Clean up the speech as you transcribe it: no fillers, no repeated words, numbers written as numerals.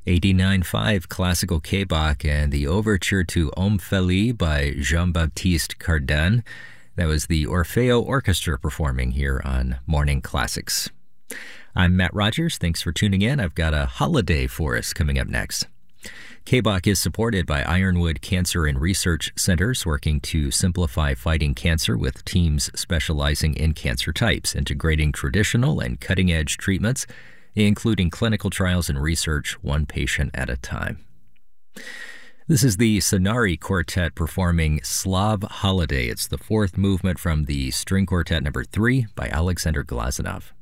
89.5 Classical K-Bach and the Overture to Omphale by Jean-Baptiste Cardan. That was the Orfeo Orchestra performing here on Morning Classics. I'm Matt Rogers. Thanks for tuning in. I've got a holiday for us coming up next. K-Bach is supported by Ironwood Cancer and Research Centers, working to simplify fighting cancer with teams specializing in cancer types, integrating traditional and cutting-edge treatments, including clinical trials and research, one patient at a time. This is the Sonari Quartet performing Slav Holiday. It's the fourth movement from the String Quartet number 3 by Alexander Glazunov.